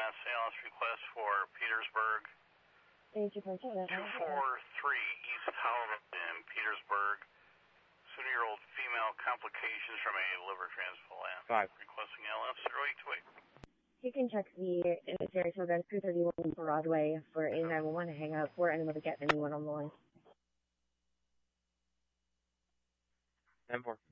EMS ALS request for Petersburg. 243 East Howland in Petersburg. 70-year-old female, complications from a liver transplant. 5. Requesting ALS 0828. You can check the Saratoga 231 Broadway for a 911 to hang up. We're unable to get anyone on the line. 10-4.